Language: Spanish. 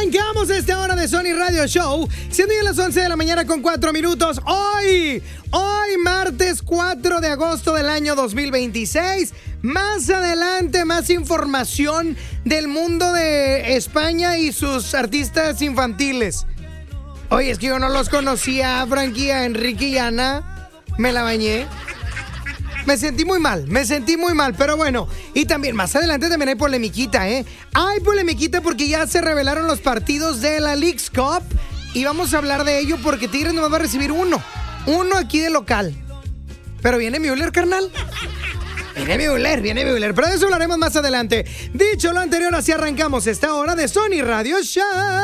Arrancamos esta hora de Sony Radio Show, siendo ya las 11 de la mañana con 4 minutos. Hoy martes 4 de agosto del año 2026. Más adelante, más información del mundo de España y sus artistas infantiles. Oye, es que yo no los conocía, Frankie, a Enrique y Ana. Me la bañé. Me sentí muy mal, pero bueno. Y también, más adelante también hay polemiquita, ¿eh? Hay polemiquita porque ya se revelaron los partidos de la Leagues Cup. Y vamos a hablar de ello porque Tigres nomás va a recibir uno aquí de local. Pero viene Müller, carnal. Viene Müller, pero de eso hablaremos más adelante. Dicho lo anterior, así arrancamos esta hora de Sony Radio Show.